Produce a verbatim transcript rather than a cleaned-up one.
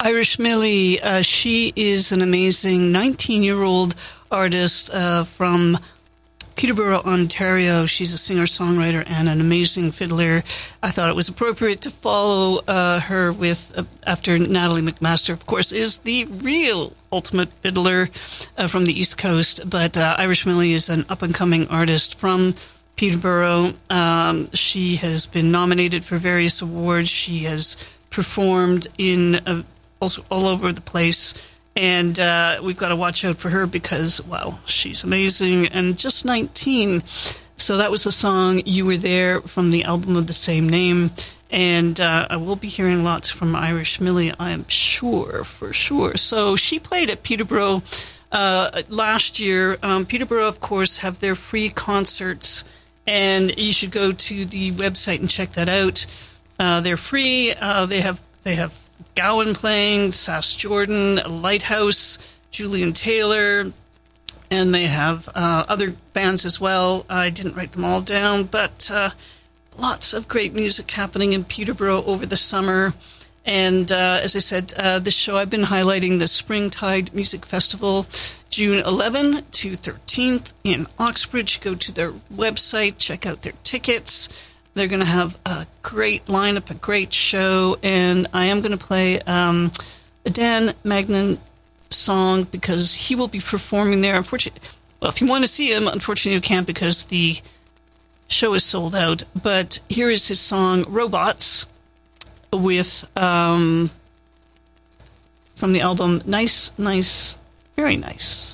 Irish Millie, uh, she is an amazing nineteen-year-old artist uh, from Peterborough, Ontario. She's a singer-songwriter and an amazing fiddler. I thought it was appropriate to follow uh, her with, uh, after Natalie McMaster, of course, is the real ultimate fiddler uh, from the East Coast. But uh, Irish Millie is an up-and-coming artist from Peterborough. Um, she has been nominated for various awards. She has performed in uh, also all over the place. And uh, we've got to watch out for her because, wow, she's amazing and just nineteen. So that was the song You Were There from the album of the same name. And uh, I will be hearing lots from Irish Millie, I am sure, for sure. So she played at Peterborough uh, last year. Um, Peterborough, of course, have their free concerts. And you should go to the website and check that out. Uh, they're free. Uh, they have they have Gowan playing, Sass Jordan, Lighthouse, Julian Taylor, and they have uh, other bands as well. I didn't write them all down, but uh, lots of great music happening in Peterborough over the summer. And uh, as I said, uh, this show I've been highlighting the Springtide Music Festival, June eleventh to thirteenth in Oxbridge. Go to their website, check out their tickets. They're going to have a great lineup, a great show, and I am going to play um, a Dan Magnan song because he will be performing there. Unfortunately, well, if you want to see him, unfortunately you can't because the show is sold out. But here is his song "Robots" with um, from the album "Nice, Nice, Very Nice."